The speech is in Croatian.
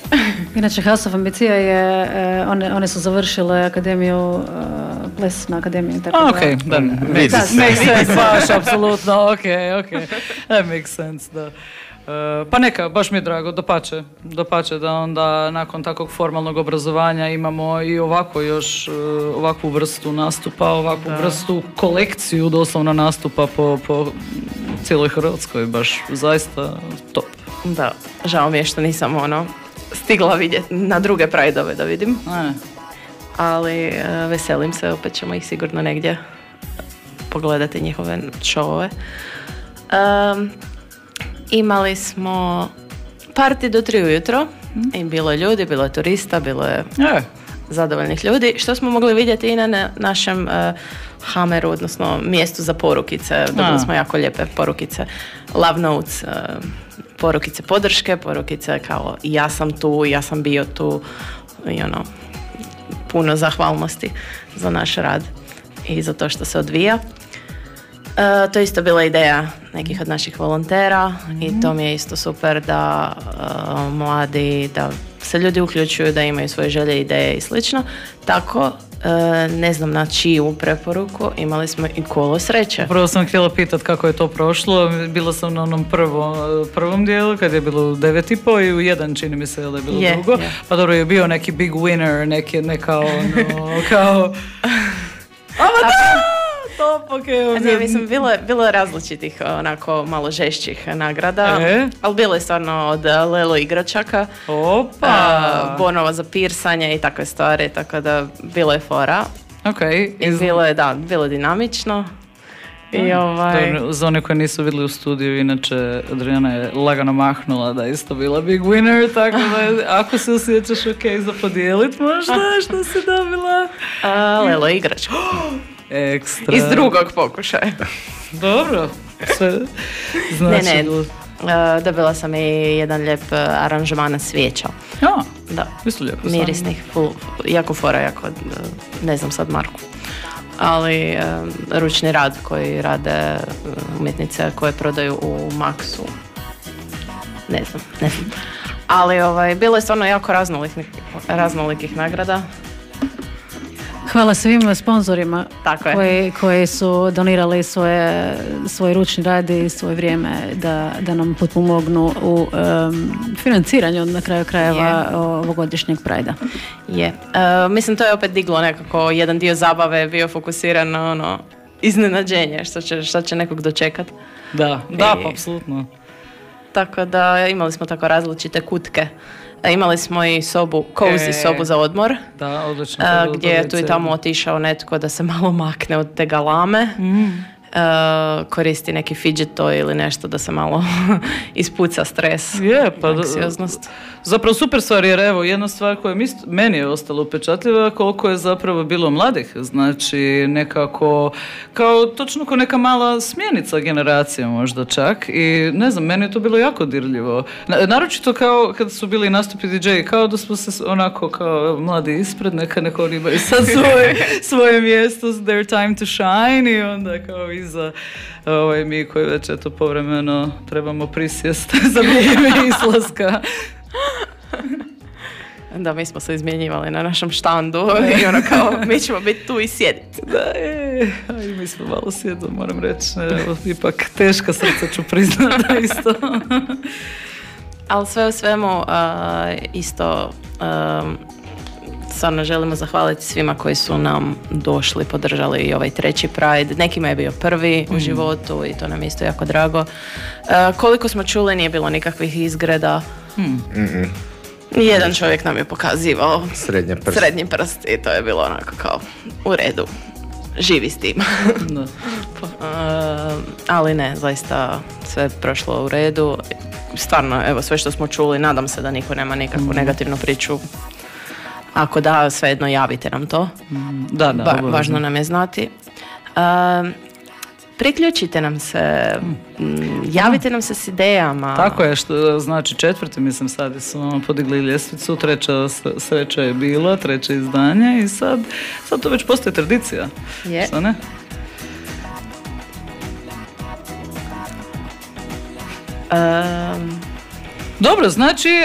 Inače, House of Ambicija je, one su završile akademiju, plesna akademija. Ok, da, makes sense, baš, apsolutno, ok, that makes sense, da. Pa neka, baš mi je drago, dapače da onda nakon takvog formalnog obrazovanja imamo i ovakvu vrstu nastupa, ovakvu vrstu kolekciju doslovno nastupa po cijeloj Hrvatskoj, baš zaista top. Da, žao mi je što nisam stigla vidjeti na druge Prideove da vidim. Ali veselim se, opet ćemo ih sigurno negdje pogledati njihove šovove. Imali smo party do 3 ujutro i bilo je ljudi, bilo je turista, bilo je zadovoljnih ljudi. Što smo mogli vidjeti i na našem Hammeru, odnosno mjestu za porukice. Dobili smo jako lijepe porukice. Love notes, porukice podrške, porukice kao ja sam tu, ja sam bio tu i puno zahvalnosti za naš rad i za to što se odvija. To je isto bila ideja nekih od naših volontera i to mi je isto super da mladi, da se ljudi uključuju, da imaju svoje želje, ideje i slično. Tako, ne znam na čiju preporuku, imali smo i kolo sreće. Prvo sam htjela pitati kako je to prošlo. Bila sam na onom prvom dijelu kad je bilo u 9:30 i u 1 čini mi se da je bilo drugo. Pa dobro je bio neki big winner, kao top, okay. Ne, mislim, bilo je različitih, onako, malo žešćih nagrada, ali bilo je stvarno od Lelo igračaka, bonova za pirsanje i takve stvari, tako da bilo je fora. Okay. I bilo je dinamično. I za one koji nisu vidjeli u studiju, inače Adriana je lagano mahnula da je isto bila big winner, tako da ako se osjećaš za podijelit možda što si dobila. Lelo igračka. Ekstra. Iz drugog pokušaja. Dobro. Znači... Ne. Dobila sam i jedan lijep aranžman svijeća. Da. Isto lijepo. Mirisnih, jako fora, jako, ne znam sad marku. Ali ručni rad koji rade umjetnice koje prodaju u Maxu. Ne znam. Ali bilo je stvarno jako raznolikih nagrada. Hvala svim sponzorima koji su donirali svoj ručni rad i svoje vrijeme da nam potpomognu u financiranju na kraju krajeva ovogodišnjeg Prajda. Mislim, to je opet diglo nekako, jedan dio zabave bio fokusiran na iznenađenje što će nekog dočekat. Da, pa apsolutno. Tako da imali smo tako različite kutke. Imali smo i cozy sobu za odmor. Da, odlično. Gdje je tu i tamo otišao netko da se malo makne od te galame. Koristi neki fidget toy ili nešto da se malo ispuca stres. Anksioznost. Zapravo super stvar, jer evo jedna stvar koja meni je ostala upečatljiva, koliko je zapravo bilo mladih, znači nekako točno kao neka mala smjenica generacije možda čak i ne znam, meni je to bilo jako dirljivo. Naročito kao kad su bili nastupi DJ, kao da smo se onako kao mladi ispred, neko oni imaju sad svoje mjesto, their time to shine i onda kao iza mi koji već eto povremeno trebamo prisjest za vrijeme izlaska. Da, mi smo se izmjenjivali na našem štandu i kao mi ćemo biti tu i sjediti. Da, i mi smo malo sjedili, moram reći, ipak teška srca ću priznati da isto. Ali sve u svemu isto stvarno želimo zahvaliti svima koji su nam došli, podržali i ovaj 3. Pride. Nekima je bio prvi u životu i to nam je isto jako drago. Koliko smo čuli, nije bilo nikakvih izgreda. Jedan čovjek nam je pokazivao srednji prst i to je bilo onako kao u redu. Živi s tim. Ali ne, zaista sve je prošlo u redu. Stvarno, evo, sve što smo čuli, nadam se da niko nema nikakvu negativnu priču. Ako da, svejedno javite nam to. Važno nam je znati. Priključite nam se, javite nam se s idejama. Tako je, što znači 4. mislim sad smo podigli ljestvicu, 3. sreća je bila, 3. izdanje i sad to već postaje tradicija. Što ne? Dobro, znači